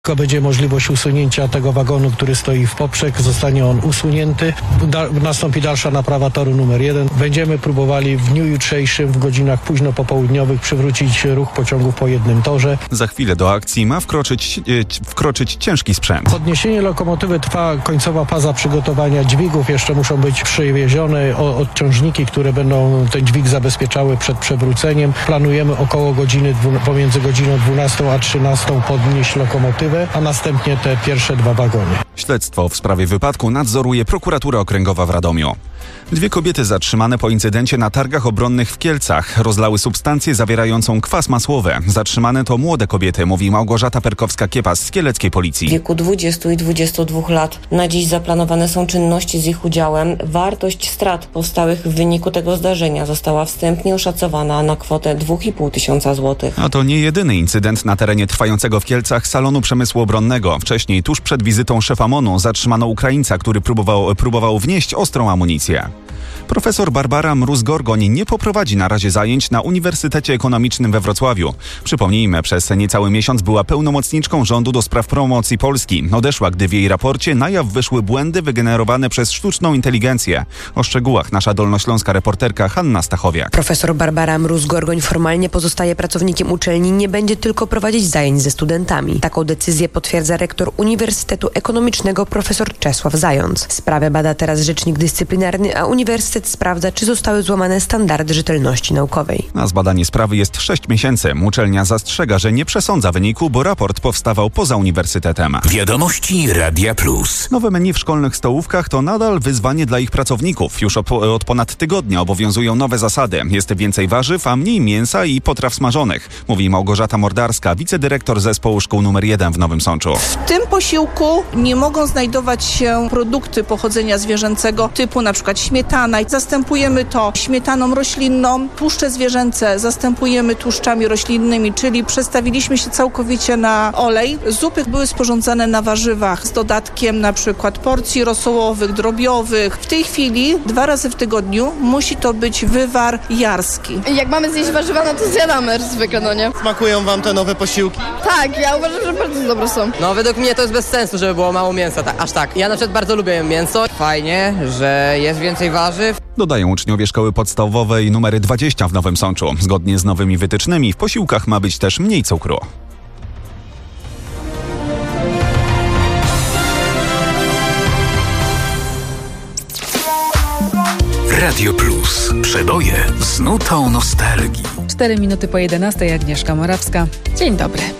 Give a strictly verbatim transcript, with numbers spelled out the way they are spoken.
Tylko będzie możliwość usunięcia tego wagonu, który stoi w poprzek. Zostanie on usunięty. Da, nastąpi dalsza naprawa toru numer jeden. Będziemy próbowali w dniu jutrzejszym w godzinach późno popołudniowych przywrócić ruch pociągów po jednym torze. Za chwilę do akcji ma wkroczyć, e, wkroczyć ciężki sprzęt. Podniesienie lokomotywy trwa, końcowa faza przygotowania dźwigów. Jeszcze muszą być przywiezione odciążniki, które będą ten dźwig zabezpieczały przed przewróceniem. Planujemy około godziny, pomiędzy godziną dwunastą a trzynastą podnieść lokomotywę, a następnie te pierwsze dwa wagony. Śledztwo w sprawie wypadku nadzoruje prokuratura okręgowa w Radomiu. Dwie kobiety zatrzymane po incydencie na targach obronnych w Kielcach rozlały substancję zawierającą kwas masłowy. Zatrzymane to młode kobiety, mówi Małgorzata Perkowska-Kiepas z kieleckiej policji. W wieku dwudziestu i dwudziestu dwóch lat. Na dziś zaplanowane są czynności z ich udziałem. Wartość strat powstałych w wyniku tego zdarzenia została wstępnie oszacowana na kwotę dwa i pół tysiąca złotych. A to nie jedyny incydent na terenie trwającego w Kielcach salonu przemysłu obronnego. Wcześniej, tuż przed wizytą szefa M O N-u, zatrzymano Ukraińca, który próbował, próbował wnieść ostrą amunicję. Profesor Barbara Mróz-Gorgoń nie poprowadzi na razie zajęć na Uniwersytecie Ekonomicznym we Wrocławiu. Przypomnijmy, przez niecały miesiąc była pełnomocniczką rządu do spraw promocji Polski. Odeszła, gdy w jej raporcie na jaw wyszły błędy wygenerowane przez sztuczną inteligencję. O szczegółach nasza dolnośląska reporterka Hanna Stachowiak. Profesor Barbara Mróz-Gorgoń formalnie pozostaje pracownikiem uczelni, nie będzie tylko prowadzić zajęć ze studentami. Taką decyzję potwierdza rektor Uniwersytetu Ekonomicznego profesor Czesław Zając. Sprawę bada teraz rzecznik dyscyplinarny, a Uniwersytet sprawdza, czy zostały złamane standardy rzetelności naukowej. Na zbadanie sprawy jest sześć miesięcy. Uczelnia zastrzega, że nie przesądza wyniku, bo raport powstawał poza uniwersytetem. Wiadomości Radia Plus. Nowe menu w szkolnych stołówkach to nadal wyzwanie dla ich pracowników. Już od ponad tygodnia obowiązują nowe zasady. Jest więcej warzyw, a mniej mięsa i potraw smażonych, mówi Małgorzata Mordarska, wicedyrektor zespołu szkół numer jeden w Nowym Sączu. W tym posiłku nie mogą znajdować się produkty pochodzenia zwierzęcego typu na przykład śmietana. Zastępujemy to śmietaną roślinną, tłuszcze zwierzęce zastępujemy tłuszczami roślinnymi, czyli przestawiliśmy się całkowicie na olej. Zupy były sporządzane na warzywach z dodatkiem na przykład porcji rosołowych, drobiowych. W tej chwili dwa razy w tygodniu musi to być wywar jarski. Jak mamy zjeść warzywa, no to zjadamy zwykle, no nie? Smakują wam te nowe posiłki? Tak, ja uważam, że bardzo dobre są. No według mnie to jest bez sensu, żeby było mało mięsa, tak, aż tak. Ja na przykład bardzo lubię mięso. Fajnie, że jest więcej warzyw. Dodają uczniowie szkoły podstawowej numery dwadzieścia w Nowym Sączu. Zgodnie z nowymi wytycznymi w posiłkach ma być też mniej cukru. Radio Plus. Przeboje z nutą nostalgii. Cztery minuty po jedenastej. Agnieszka Morawska. Dzień dobry.